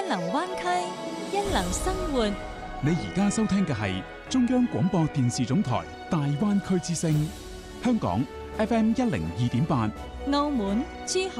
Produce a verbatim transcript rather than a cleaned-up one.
流灣區，一流生活。 你而家收聽嘅係中央廣播電視總台大灣區之聲，香港 F M 一零二點八， 澳門珠海